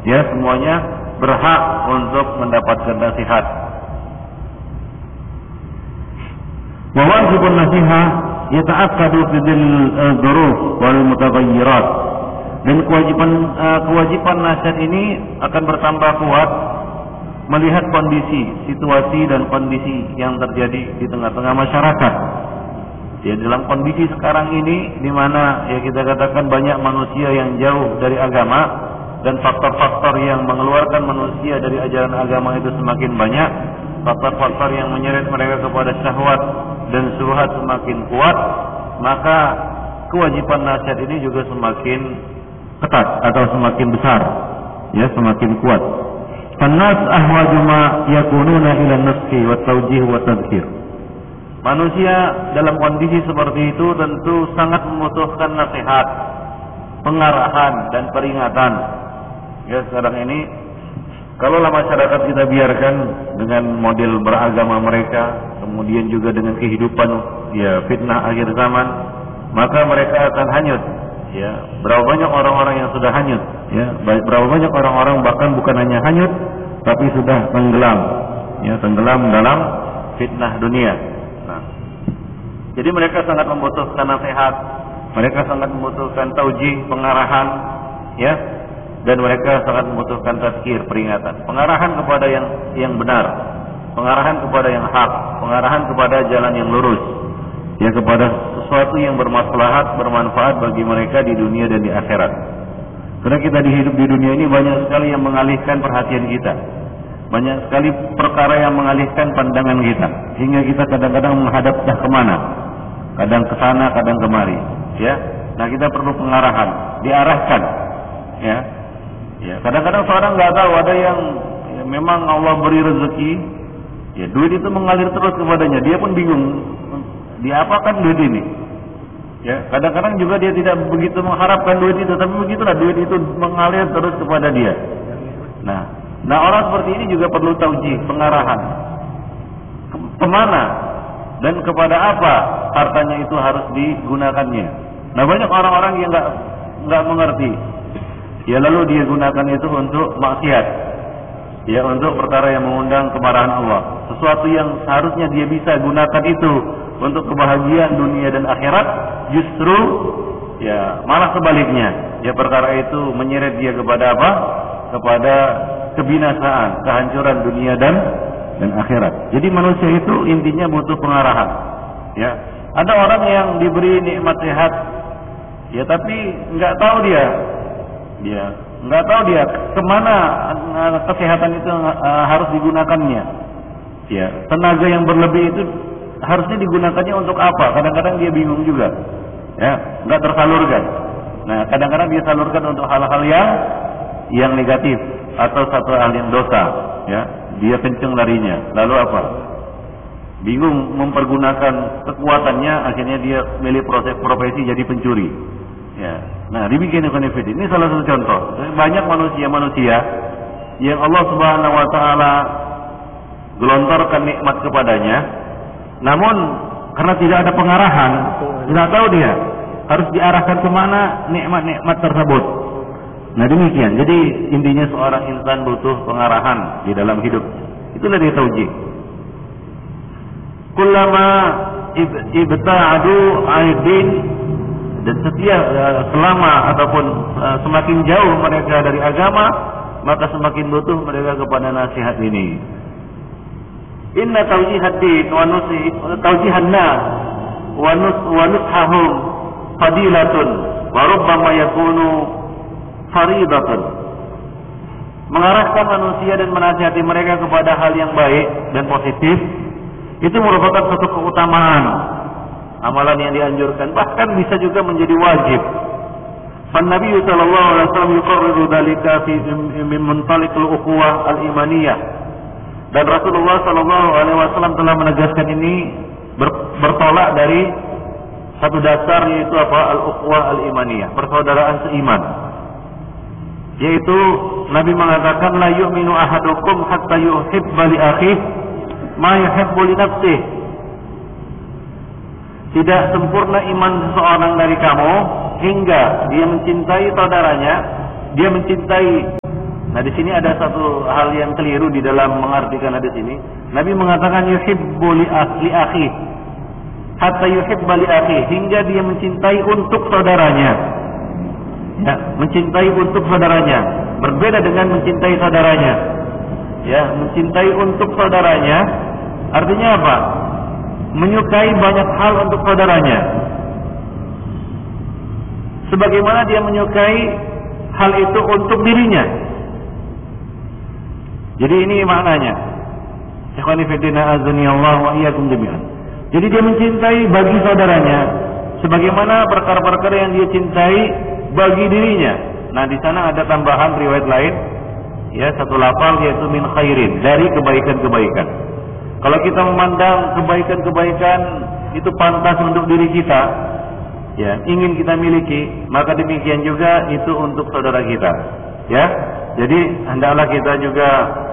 Ya, semuanya berhak untuk mendapatkan nasihat. Wa wajibun nasiha yata'akkadu fi dzuruf wal mutaghayyirat. Dan kewajiban nasihat ini akan bertambah kuat melihat kondisi, situasi dan kondisi yang terjadi di tengah-tengah masyarakat. Ya, dalam kondisi sekarang ini di mana ya kita katakan banyak manusia yang jauh dari agama dan faktor-faktor yang mengeluarkan manusia dari ajaran agama itu semakin banyak, faktor-faktor yang menyeret mereka kepada syahwat dan syubhat semakin kuat, maka kewajiban nasihat ini juga semakin ketat atau semakin besar, ya, semakin kuat. Fannas ahwaju ma yakununa ila an-nushi wa tawjih wa tadhkir. Manusia dalam kondisi seperti itu tentu sangat membutuhkan nasihat, pengarahan dan peringatan. Ya, sekarang ini kalaulah masyarakat kita biarkan dengan model beragama mereka, kemudian juga dengan kehidupan ya fitnah akhir zaman, maka mereka akan hanyut. Ya, berapa banyak orang-orang yang sudah hanyut, ya, berapa banyak orang-orang bahkan bukan hanya hanyut tapi sudah tenggelam, ya, tenggelam dalam fitnah dunia. Nah, jadi mereka sangat membutuhkan nasihat, mereka sangat membutuhkan taujih, pengarahan, ya, dan mereka sangat membutuhkan tazkir, peringatan, pengarahan kepada yang benar, pengarahan kepada yang hak, pengarahan kepada jalan yang lurus, ya, kepada sesuatu yang bermaslahat, bermanfaat bagi mereka di dunia dan di akhirat. Karena kita hidup di dunia ini banyak sekali yang mengalihkan perhatian kita, banyak sekali perkara yang mengalihkan pandangan kita, hingga kita kadang-kadang menghadap dah kemana, kadang ke sana, kadang kemari, ya. Nah, kita perlu pengarahan, diarahkan, ya. Ya, kadang-kadang seorang nggak tahu, ada yang ya, memang Allah beri rezeki, ya, duit itu mengalir terus kepadanya, dia pun bingung, diapakan duit ini? Ya, kadang-kadang juga dia tidak begitu mengharapkan duit itu, tapi begitulah duit itu mengalir terus kepada dia. Nah orang seperti ini juga perlu taujih, pengarahan, kemana dan kepada apa hartanya itu harus digunakannya. Nah, banyak orang-orang yang nggak mengerti. Ya, lalu dia gunakan itu untuk maksiat, ya, untuk perkara yang mengundang kemarahan Allah. Sesuatu yang seharusnya dia bisa gunakan itu untuk kebahagiaan dunia dan akhirat, justru ya malah sebaliknya. Ya, perkara itu menyeret dia kepada apa? Kepada kebinasaan, kehancuran dunia dan akhirat. Jadi manusia itu intinya butuh pengarahan. Ya, ada orang yang diberi nikmat sehat, ya, tapi nggak tahu dia kemana kesehatan itu harus digunakannya. Ya, tenaga yang berlebih itu harusnya digunakannya untuk apa? Kadang-kadang dia bingung juga, ya, nggak tersalurkan. Nah, kadang-kadang dia salurkan untuk hal-hal yang negatif atau satu hal yang dosa, ya, dia kenceng larinya. Lalu apa? Bingung mempergunakan kekuatannya, akhirnya dia milih profesi jadi pencuri. Ya. Nah, demikian ini salah satu contoh. Banyak manusia yang Allah Subhanahu wa taala gelontorkan nikmat kepadanya, namun karena tidak ada pengarahan, tidak tahu dia harus diarahkan kemana nikmat-nikmat tersebut. Nah, demikian. Jadi intinya seorang insan butuh pengarahan di dalam hidup. Itulah dia taujih. Kullama ibta'adu 'aidin, dan setiap selama ataupun semakin jauh mereka dari agama, maka semakin butuh mereka kepada nasihat ini. Inna tawjihad-din wa tawjihan-nas wa nushahum fadilatun wa rubbama yakunu faridatun. Mengarahkan manusia dan menasihati mereka kepada hal yang baik dan positif itu merupakan suatu keutamaan, amalan yang dianjurkan, bahkan bisa juga menjadi wajib. Nabi sallallahu alaihi wasallam yuqarriru dzalika fi min muntaliqil ukhuwah al-imaniyah. Dan Rasulullah sallallahu alaihi wasallam telah menegaskan ini bertolak dari satu dasar, yaitu apa? Al-ukhuwah al-imaniyah, persaudaraan seiman. Yaitu Nabi mengatakan la yu'minu ahadukum hatta yuhibba li akhihi ma yuhibbu li nafsihi. Tidak sempurna iman seseorang dari kamu hingga dia mencintai saudaranya, dia mencintai Nah, di sini ada satu hal yang keliru di dalam mengartikan hadis ini. Nabi mengatakan yuhibbu li akhi hatta yuhibba li akhi, hingga dia mencintai untuk saudaranya. Ya, mencintai untuk saudaranya. Berbeda dengan mencintai saudaranya. Ya, mencintai untuk saudaranya artinya apa? Menyukai banyak hal untuk saudaranya. Sebagaimana dia menyukai hal itu untuk dirinya. Jadi ini maknanya. Ikhwani fillah azani Allah wa iyyakum jami'an. Jadi dia mencintai bagi saudaranya sebagaimana perkara-perkara yang dia cintai bagi dirinya. Nah, di sana ada tambahan riwayat lain, ya, satu lafal yaitu min khairin, dari kebaikan-kebaikan. Kalau kita memandang kebaikan-kebaikan itu pantas untuk diri kita, ya, ingin kita miliki, maka demikian juga itu untuk saudara kita, ya. Jadi hendaklah kita juga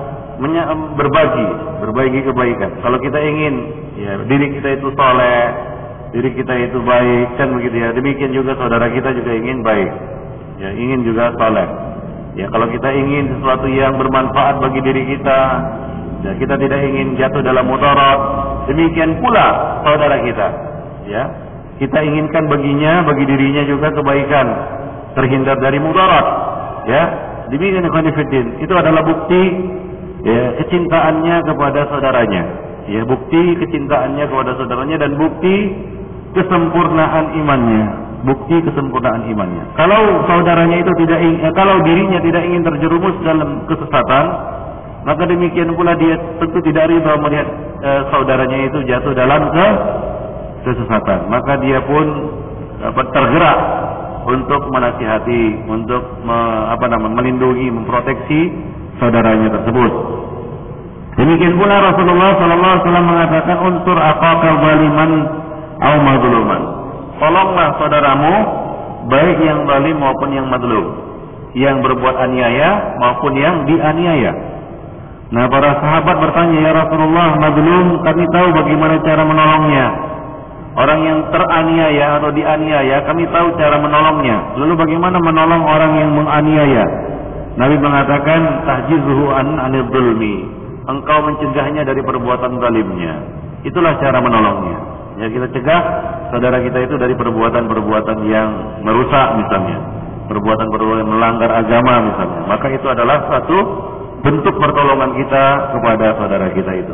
berbagi kebaikan. Kalau kita ingin, ya, diri kita itu saleh, diri kita itu baik, kan begitu ya. Demikian juga saudara kita juga ingin baik, ya, ingin juga saleh. Ya, kalau kita ingin sesuatu yang bermanfaat bagi diri kita, ya, kita tidak ingin jatuh dalam mudarat. Demikian pula saudara kita, ya. Kita inginkan baginya, bagi dirinya juga kebaikan, terhindar dari mudarat, ya. Demikian konfidin. Itu adalah bukti, ya, kecintaannya kepada saudaranya. Ya, bukti kecintaannya kepada saudaranya dan bukti kesempurnaan imannya. Bukti kesempurnaan imannya. Kalau saudaranya itu kalau dirinya tidak ingin terjerumus dalam kesesatan, maka demikian pula dia tentu tidak ridha melihat saudaranya itu jatuh dalam kesesatan. Maka dia pun tergerak untuk menasihati, untuk melindungi, memproteksi saudaranya tersebut. Demikian pula Rasulullah sallallahu alaihi wasallam mengatakan unsur aqaqal zaliman aw mazluman. Tolonglah saudaramu, baik yang zalim maupun yang mazlum, yang berbuat aniaya maupun yang dianiaya. Nah, para sahabat bertanya, ya Rasulullah, mazlum kami tahu bagaimana cara menolongnya. Orang yang teraniaya atau dianiaya kami tahu cara menolongnya. Lalu bagaimana menolong orang yang menganiaya? Nabi mengatakan tahjizuhu anil zulmi. Engkau mencegahnya dari perbuatan zalimnya. Itulah cara menolongnya. Ya, kita cegah saudara kita itu dari perbuatan-perbuatan yang merusak misalnya, perbuatan-perbuatan melanggar agama misalnya. Maka itu adalah satu bentuk pertolongan kita kepada saudara kita itu.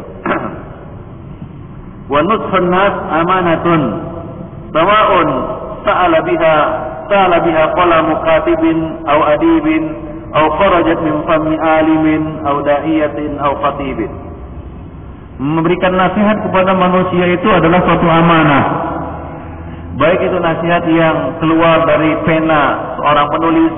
Wa nutfun nas amanatun sawa'un sa'ala biha qalamu katibin aw adibin aw kharajat min fammi alimin aw da'iyatin aw khatibin. Memberikan nasihat kepada manusia itu adalah suatu amanah. Baik itu nasihat yang keluar dari pena seorang penulis,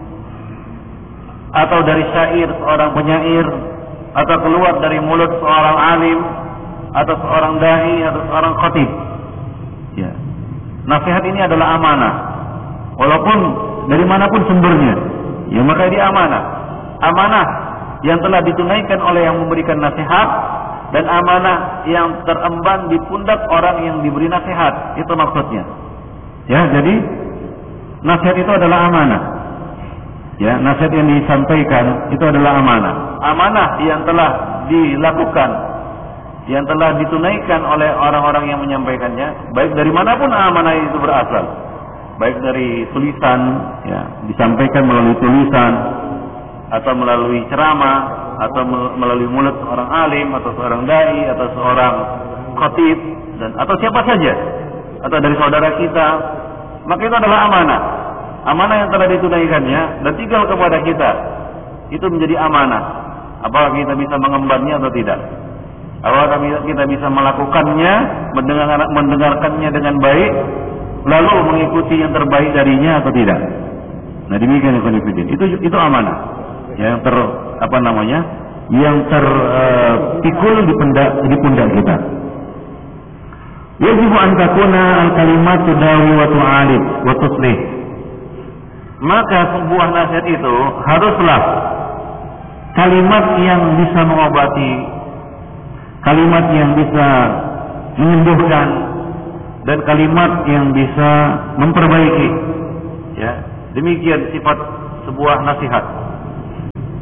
atau dari syair seorang penyair, atau keluar dari mulut seorang alim, atau seorang dai, atau seorang khatib. Ya. Nasihat ini adalah amanah. Walaupun dari manapun sumbernya, ya, maka dia amanah. Amanah yang telah ditunaikan oleh yang memberikan nasihat, dan amanah yang teremban di pundak orang yang diberi nasihat. Itu maksudnya. Ya, jadi nasihat itu adalah amanah. Ya, nasihat yang disampaikan itu adalah amanah. Amanah yang telah dilakukan, yang telah ditunaikan oleh orang-orang yang menyampaikannya, baik dari manapun amanah itu berasal. Baik dari tulisan, ya, disampaikan melalui tulisan, atau melalui ceramah, atau melalui mulut seorang alim, atau seorang dai, atau seorang khatib, dan atau siapa saja, atau dari saudara kita, maka itu adalah amanah. Amanah yang telah ditunaikannya dan tinggal kepada kita, itu menjadi amanah. Apakah kita bisa mengembannya atau tidak? Apakah kita bisa melakukannya, mendengarkannya dengan baik, lalu mengikuti yang terbaik darinya atau tidak? Nah, demikian itu amanah. Yang yang terpikul di pundak kita. Yajibu an takuna al-kalimat tudawi wa tu'alib wa tuslih. Maka sebuah nasihat itu haruslah kalimat yang bisa mengobati, kalimat yang bisa menyembuhkan, dan kalimat yang bisa memperbaiki. Ya, demikian sifat sebuah nasihat.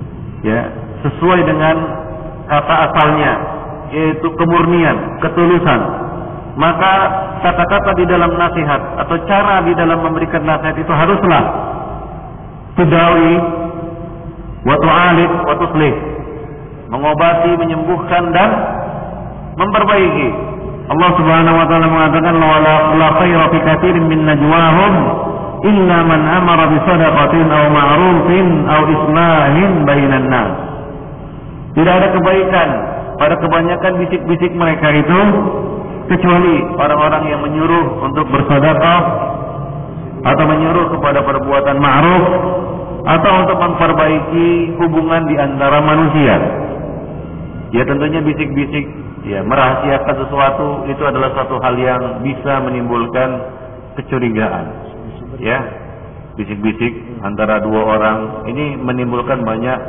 ya, sesuai dengan kata asalnya, yaitu kemurnian, ketulusan, maka kata-kata di dalam nasihat atau cara di dalam memberikan nasihat itu haruslah tudawi wa tu'alid wa tuslih, mengobati, menyembuhkan dan memperbaiki. Allah Subhanahu wa taala mengatakan la khaira fi katsirin min najwahum illa man amara bi shadaqatin aw ma'rufin aw islahin bainan nas. Tidak ada kebaikan pada kebanyakan bisik-bisik mereka itu kecuali orang-orang yang menyuruh untuk bersedekah atau menyuruh kepada perbuatan ma'ruf atau untuk memperbaiki hubungan di antara manusia. Ya tentunya bisik-bisik, ya merahasiakan sesuatu itu adalah satu hal yang bisa menimbulkan kecurigaan. Ya, bisik-bisik antara dua orang ini menimbulkan banyak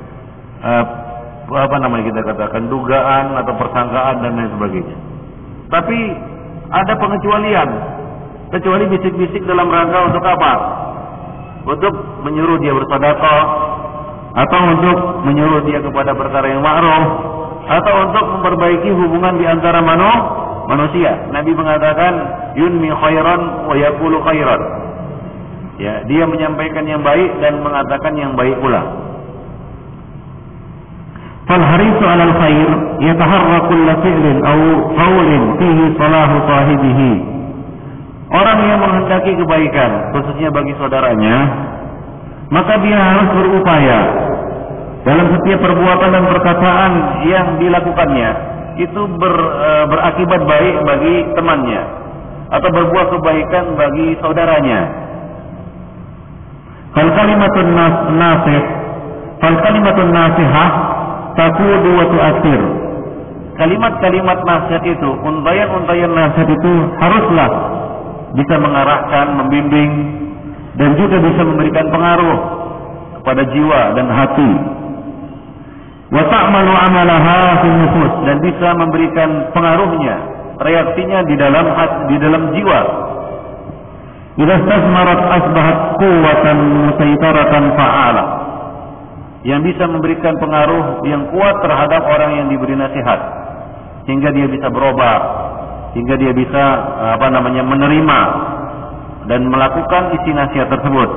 kita katakan dugaan atau persangkaan dan lain sebagainya. Tapi ada pengecualian, kecuali bisik-bisik dalam rangka untuk apa? Untuk menyuruh dia bersedekah, atau untuk menyuruh dia kepada perkara yang ma'ruf, atau untuk memperbaiki hubungan di antara manusia. Nabi mengatakan yunmi khairan wa yaqulu khairan. Ya, dia menyampaikan yang baik dan mengatakan yang baik pula. Fal harisu 'alal khair yataharraku kullu fi'lin aw qawlin fihi salahu sahibihi. Orang yang menghendaki kebaikan khususnya bagi saudaranya, maka dia harus berupaya dalam setiap perbuatan dan perkataan yang dilakukannya itu berakibat baik bagi temannya atau berbuah kebaikan bagi saudaranya. Fal kalimatun nasihah taqudu wa tu'athir. Kalimat-kalimat nasihat itu, untayan-untayan nasihat itu haruslah bisa mengarahkan, membimbing dan juga bisa memberikan pengaruh kepada jiwa dan hati. Wa ta'malu 'amalaha fil nufus, dan bisa memberikan pengaruhnya, reaksinya di dalam jiwa. Idza istasmarat asbahat quwwatan musaytaratan fa'ala, yang bisa memberikan pengaruh yang kuat terhadap orang yang diberi nasihat sehingga dia bisa berubah, sehingga dia bisa menerima dan melakukan isi nasihat tersebut.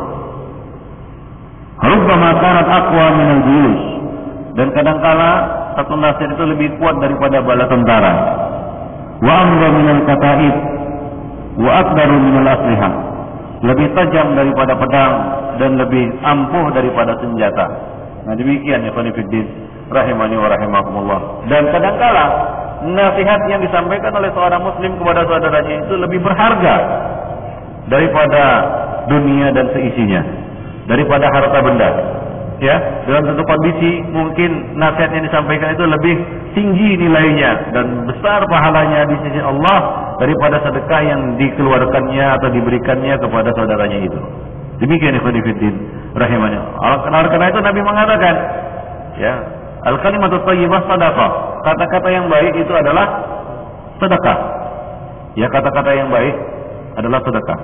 Rubbama kanat aqwa minal juyush, dan kadangkala satu nasihat itu lebih kuat daripada bala tentara. Wa amra minal qata'id wa aqdaru minal aslihah, lebih tajam daripada pedang dan lebih ampuh daripada senjata. Nah demikian ya khonifuddin rahimani wa rahimakumullah. Dan kadangkala nasihat yang disampaikan oleh seorang muslim kepada saudaranya itu lebih berharga daripada dunia dan seisinya, daripada harta benda. Ya, dalam satu kondisi mungkin nasihat yang disampaikan itu lebih tinggi nilainya dan besar pahalanya di sisi Allah daripada sedekah yang dikeluarkannya atau diberikannya kepada saudaranya itu. Demikian ya khonifuddin rahimani. Karena itu Nabi mengatakan, ya, al-kalimatut thayyibah sadaqah. Kata-kata yang baik itu adalah sedekah. Ya, kata-kata yang baik adalah sedekah.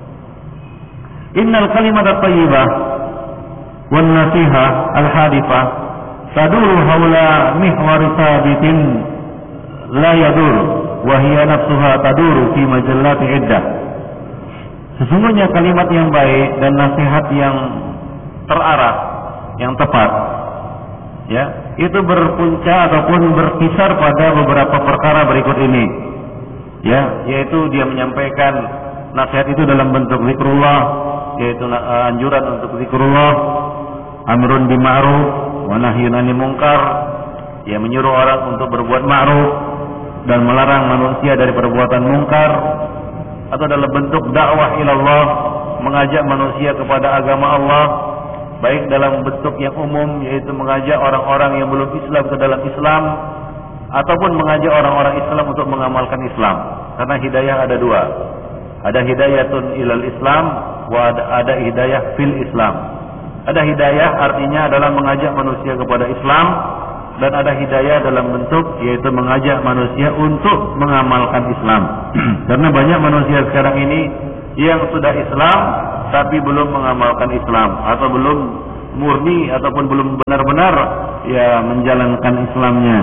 Innal kalimatut thayyibah wan nasihah al-hadifah taduru haula mihwar sabitin la yadur wa hiya nafsuha taduru fi majallati iddah. Sesungguhnya kalimat yang baik dan nasihat yang terarah, yang tepat, ya, itu berpunca ataupun berkisar pada beberapa perkara berikut ini, ya, yaitu dia menyampaikan nasihat itu dalam bentuk zikrullah, yaitu anjuran untuk zikrullah, amrun bil ma'ruf wa nahyun 'anil munkar, ya, menyuruh orang untuk berbuat ma'ruf dan melarang manusia dari perbuatan munkar, atau dalam bentuk dakwah ilallah, mengajak manusia kepada agama Allah, baik dalam bentuk yang umum yaitu mengajak orang-orang yang belum Islam ke dalam Islam, ataupun mengajak orang-orang Islam untuk mengamalkan Islam. Karena hidayah ada dua, ada hidayatun ilal Islam wa ada hidayah fil Islam. Ada hidayah artinya adalah mengajak manusia kepada Islam, dan ada hidayah dalam bentuk yaitu mengajak manusia untuk mengamalkan Islam. Karena banyak manusia sekarang ini yang sudah Islam tapi belum mengamalkan Islam, atau belum murni ataupun belum benar-benar ya menjalankan Islamnya.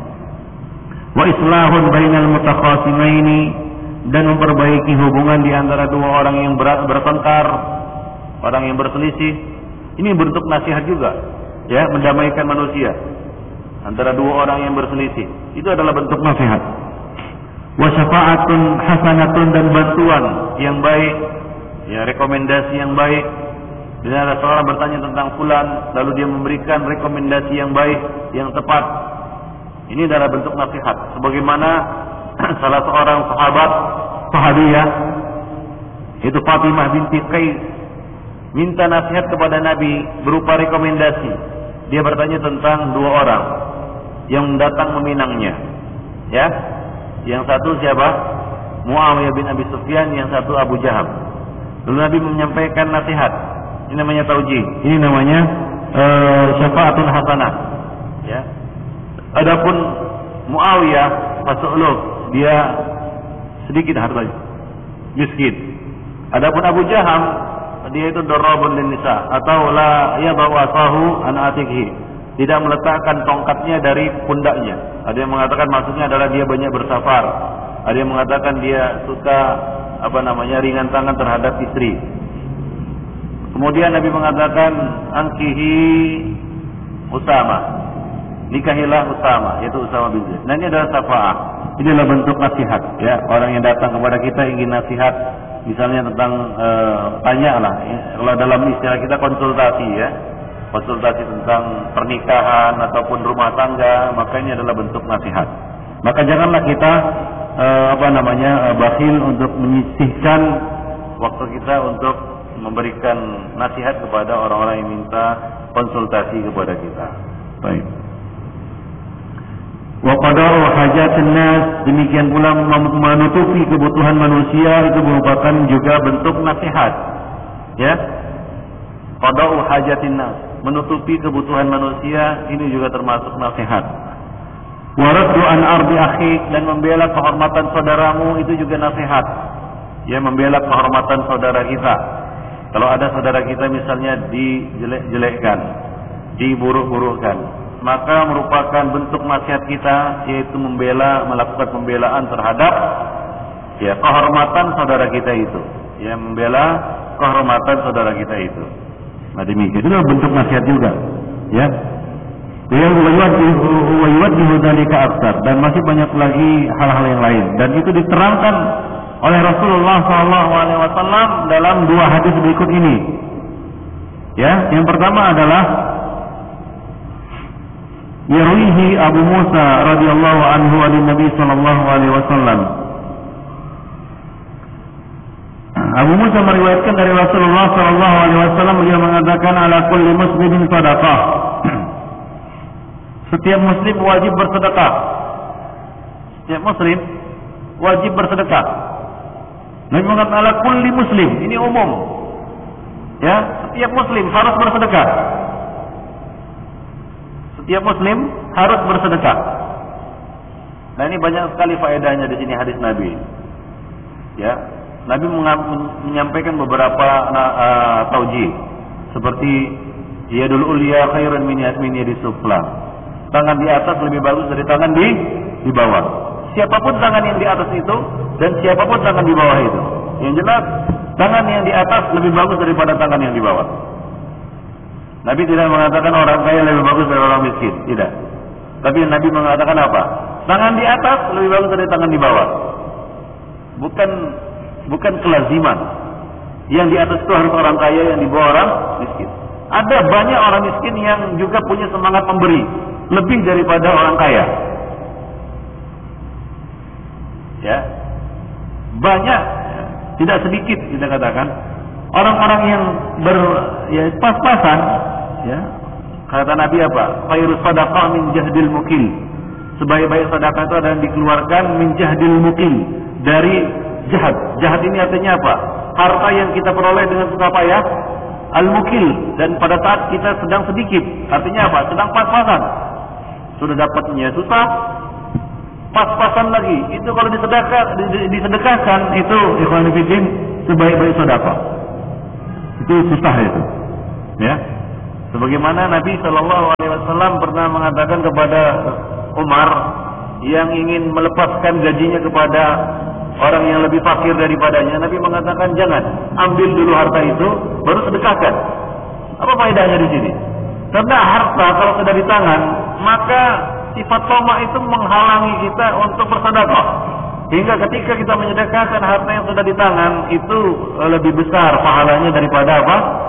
Wa islahun bainal mutakhasimaini, dan memperbaiki hubungan di antara dua orang yang bertengkar, orang yang berselisih. Ini bentuk nasihat juga, ya, mendamaikan manusia antara dua orang yang berselisih. Itu adalah bentuk nasihat. Wa syafa'atun hasanatun, dan bantuan yang baik, ya, rekomendasi yang baik. Bila ada seorang bertanya tentang fulan, lalu dia memberikan rekomendasi yang baik, yang tepat, ini adalah bentuk nasihat. Sebagaimana salah seorang sahabiyah, itu Fatimah binti Qais, minta nasihat kepada Nabi berupa rekomendasi. Dia bertanya tentang dua orang yang datang meminangnya, ya. Yang satu siapa? Muawiyah bin Abi Sufyan, yang satu Abu Jahal. Lalu Nabi menyampaikan nasihat. Ini namanya taujih. Ini namanya syafa'atun hasanah. Ya. Adapun Muawiyah Fasuluk, dia sedikit hartanya, miskin. Adapun Abu Jahal, dia itu darabun lin nisa, atau la yadau asahu an atiqhi, tidak meletakkan tongkatnya dari pundaknya. Ada yang mengatakan maksudnya adalah dia banyak bersafar. Ada yang mengatakan dia suka ringan tangan terhadap istri. Kemudian Nabi mengatakan angkihi Usama, nikahilah Usama, yaitu Usama bin Zaid. Nah, ini adalah syafa'ah. Ini adalah bentuk nasihat, ya. Orang yang datang kepada kita ingin nasihat, misalnya tentang tanyalah, ya. Kalau dalam istilah kita konsultasi, ya, konsultasi tentang pernikahan ataupun rumah tangga, maka ini adalah bentuk nasihat. Maka janganlah kita bakhil untuk menyisihkan waktu kita untuk memberikan nasihat kepada orang-orang yang minta konsultasi kepada kita. Baik. Wa qada'u hajatin nas, demikian pula menutupi kebutuhan manusia, itu merupakan juga bentuk nasihat, ya. Qada'u hajatin nas, menutupi kebutuhan manusia, ini juga termasuk nasihat. Wa raddu an ardi akhik, dan membela kehormatan saudaramu, itu juga nasihat, ya, membela kehormatan saudara kita. Kalau ada saudara kita misalnya dijelek-jelekkan, diburuk-burukkan, maka merupakan bentuk nasihat kita, yaitu melakukan pembelaan terhadap, ya, kehormatan saudara kita itu, ya, membela kehormatan saudara kita itu. Nah, demikian itu bentuk nasihat juga, ya. Yang yuwaddihu dzalika aktsar, dan masih banyak lagi hal-hal yang lain, dan itu diterangkan oleh Rasulullah SAW dalam dua hadis berikut ini. Ya, yang pertama adalah yarwihi Abu Musa radhiyallahu anhu an Nabi sallallahu alaihi wasallam. Abu Musa meriwayatkan dari Rasulullah sallallahu alaihi wasallam, beliau mengatakan ala kulli muslimin shadaqah. Setiap muslim wajib bersedekah. Setiap muslim wajib bersedekah. Nabi mengatakan ala kulli muslim, ini umum. Ya, setiap muslim harus bersedekah. Setiap muslim harus bersedekah. Nah, ini banyak sekali faedahnya di sini hadis Nabi. Ya, Nabi menyampaikan beberapa taujih, seperti yadul ulya khairun min yadis sufla. Tangan di atas lebih bagus dari tangan di bawah. Siapapun tangan yang di atas itu dan siapapun tangan di bawah itu. Yang jelas, tangan yang di atas lebih bagus daripada tangan yang di bawah. Nabi tidak mengatakan orang kaya lebih bagus dari orang miskin, tidak. Tapi Nabi mengatakan apa? Tangan di atas lebih bagus dari tangan di bawah. Bukan kelaziman. Yang di atas itu harus orang kaya, yang di bawah orang miskin. Ada banyak orang miskin yang juga punya semangat memberi lebih daripada orang kaya. Ya, banyak, ya, tidak sedikit kita katakan orang-orang yang pas-pasan, ya. Kata Nabi apa? Khairus sadaqah min jahdil mukil. Sebaik-baik sedekah itu adalah dikeluarkan min jahdil mukil, dari jahad. Jahad ini artinya apa? Harta yang kita peroleh dengan susah payah, al-mukil, dan pada saat kita sedang sedikit, artinya apa? Sedang pas-pasan. Sudah dapatnya susah, pas-pasan lagi. Itu kalau disedekahkan itu ikhwan fillah sebaik-baik sedekah. Itu susah itu. Ya. Sebagaimana Nabi Shallallahu Alaihi Wasallam pernah mengatakan kepada Umar yang ingin melepaskan gajinya kepada orang yang lebih fakir daripadanya, Nabi mengatakan jangan, ambil dulu harta itu, baru sedekahkan. Apa faedahnya di sini? Karena harta kalau sudah di tangan, maka sifat tamak itu menghalangi kita untuk bersedekah. Hingga ketika kita menyedekahkan harta yang sudah di tangan, itu lebih besar pahalanya daripada apa?